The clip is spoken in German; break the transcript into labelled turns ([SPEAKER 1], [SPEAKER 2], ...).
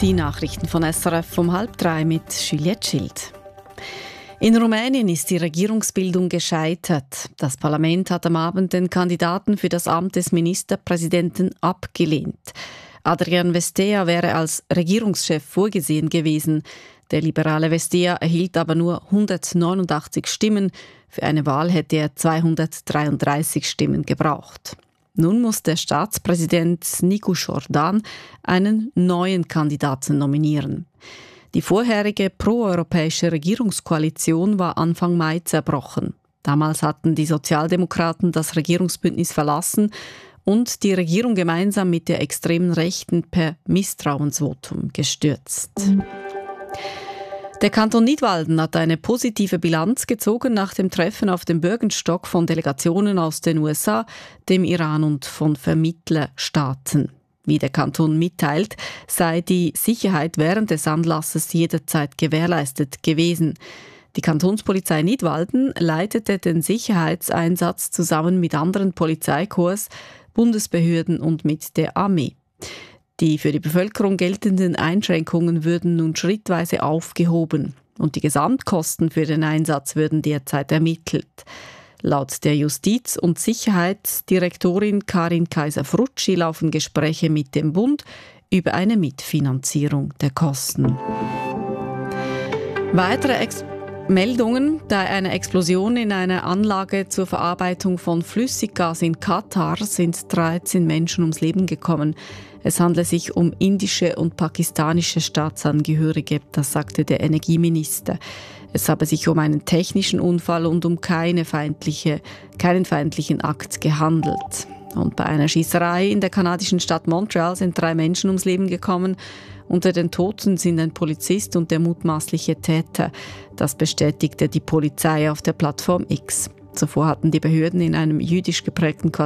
[SPEAKER 1] Die Nachrichten von SRF um 2:30 mit Juliette Schild. In Rumänien ist die Regierungsbildung gescheitert. Das Parlament hat am Abend den Kandidaten für das Amt des Ministerpräsidenten abgelehnt. Adrian Vestea wäre als Regierungschef vorgesehen gewesen. Der liberale Vestea erhielt aber nur 189 Stimmen. Für eine Wahl hätte er 233 Stimmen gebraucht. Nun muss der Staatspräsident Nicu Jordan einen neuen Kandidaten nominieren. Die vorherige proeuropäische Regierungskoalition war Anfang Mai zerbrochen. Damals hatten die Sozialdemokraten das Regierungsbündnis verlassen und die Regierung gemeinsam mit der extremen Rechten per Misstrauensvotum gestürzt. Der Kanton Nidwalden hat eine positive Bilanz gezogen nach dem Treffen auf dem Bürgenstock von Delegationen aus den USA, dem Iran und von Vermittlerstaaten. Wie der Kanton mitteilt, sei die Sicherheit während des Anlasses jederzeit gewährleistet gewesen. Die Kantonspolizei Nidwalden leitete den Sicherheitseinsatz zusammen mit anderen Polizeikorps, Bundesbehörden und mit der Armee. Die für die Bevölkerung geltenden Einschränkungen würden nun schrittweise aufgehoben und die Gesamtkosten für den Einsatz würden derzeit ermittelt. Laut der Justiz- und Sicherheitsdirektorin Karin Kaiser-Frutschi laufen Gespräche mit dem Bund über eine Mitfinanzierung der Kosten. Weitere Meldungen: Bei einer Explosion in einer Anlage zur Verarbeitung von Flüssiggas in Katar sind 13 Menschen ums Leben gekommen. Es handle sich um indische und pakistanische Staatsangehörige, das sagte der Energieminister. Es habe sich um einen technischen Unfall und um keinen feindlichen Akt gehandelt. Und bei einer Schießerei in der kanadischen Stadt Montreal sind 3 Menschen ums Leben gekommen. Unter den Toten sind ein Polizist und der mutmaßliche Täter. Das bestätigte die Polizei auf der Plattform X. Zuvor hatten die Behörden in einem jüdisch geprägten